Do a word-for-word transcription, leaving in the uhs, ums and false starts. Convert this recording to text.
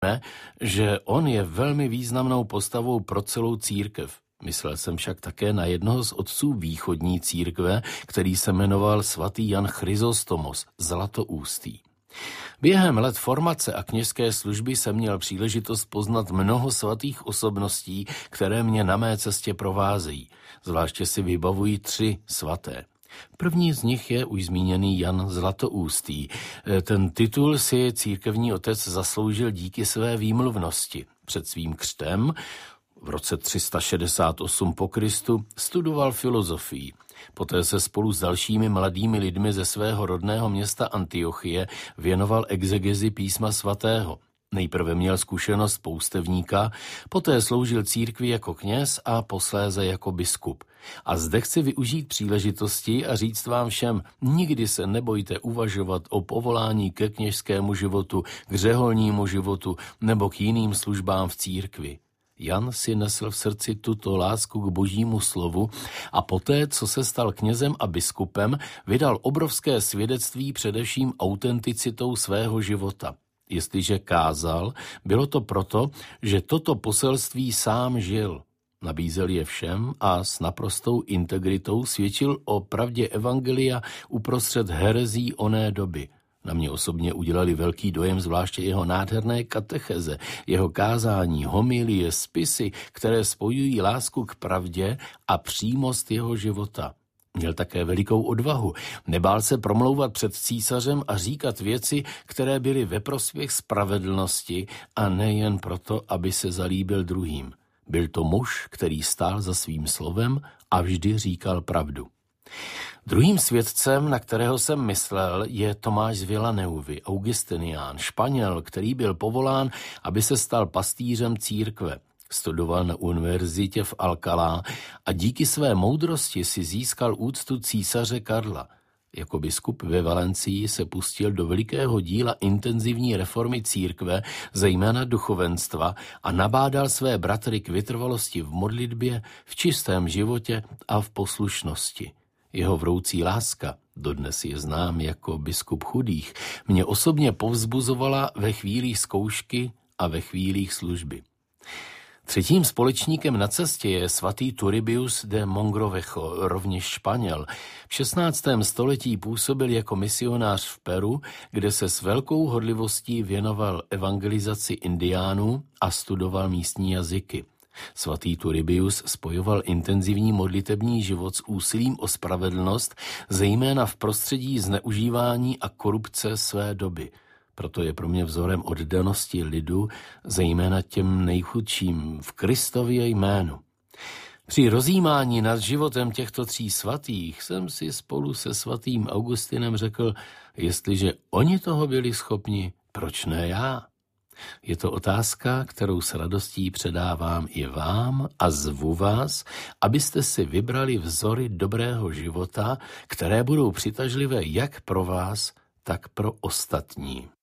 že on je velmi významnou postavou pro celou církev. Myslel jsem však také na jednoho z otců východní církve, který se jmenoval svatý Jan Chryzostomos, Zlatoústý. Během let formace a kněžské služby jsem měl příležitost poznat mnoho svatých osobností, které mě na mé cestě provázejí. Zvláště si vybavují tři svaté. První z nich je už zmíněný Jan Zlatoústý. Ten titul si církevní otec zasloužil díky své výmluvnosti. Před svým křtem v roce tři sta šedesát osm po Kristu studoval filozofii. Poté se spolu s dalšími mladými lidmi ze svého rodného města Antiochie věnoval exegezi písma svatého. Nejprve měl zkušenost poustevníka, poté sloužil církvi jako kněz a posléze jako biskup. A zde chci využít příležitosti a říct vám všem, nikdy se nebojte uvažovat o povolání ke kněžskému životu, k řeholnímu životu nebo k jiným službám v církvi. Jan si nesl v srdci tuto lásku k božímu slovu a poté, co se stal knězem a biskupem, vydal obrovské svědectví především autenticitou svého života. Jestliže kázal, bylo to proto, že toto poselství sám žil. Nabízel je všem a s naprostou integritou svědčil o pravdě evangelia uprostřed herezí oné doby. Na mě osobně udělali velký dojem zvláště jeho nádherné katecheze, jeho kázání, homilie, spisy, které spojují lásku k pravdě a přímost jeho života. Měl také velikou odvahu. Nebál se promlouvat před císařem a říkat věci, které byly ve prospěch spravedlnosti a nejen proto, aby se zalíbil druhým. Byl to muž, který stál za svým slovem a vždy říkal pravdu. Druhým svědcem, na kterého jsem myslel, je Tomáš z Villaneuvy, augustinián, Španěl, který byl povolán, aby se stal pastýřem církve. Studoval na univerzitě v Alcalá a díky své moudrosti si získal úctu císaře Karla. Jako biskup ve Valencii se pustil do velikého díla intenzivní reformy církve, zejména duchovenstva, a nabádal své bratry k vytrvalosti v modlitbě, v čistém životě a v poslušnosti. Jeho vroucí láska, dodnes je znám jako biskup chudých, mě osobně povzbuzovala ve chvílích zkoušky a ve chvílích služby. Třetím společníkem na cestě je svatý Turribius de Mogrovejo, rovněž Španěl. V šestnáctém století působil jako misionář v Peru, kde se s velkou horlivostí věnoval evangelizaci indiánů a studoval místní jazyky. Svatý Turribius spojoval intenzivní modlitební život s úsilím o spravedlnost, zejména v prostředí zneužívání a korupce své doby. Proto je pro mě vzorem oddanosti lidu, zejména těm nejchudším, v Kristově jménu. Při rozjímání nad životem těchto tří svatých jsem si spolu se svatým Augustinem řekl, jestliže oni toho byli schopni, proč ne já? Je to otázka, kterou s radostí předávám i vám a zvu vás, abyste si vybrali vzory dobrého života, které budou přitažlivé jak pro vás, tak pro ostatní.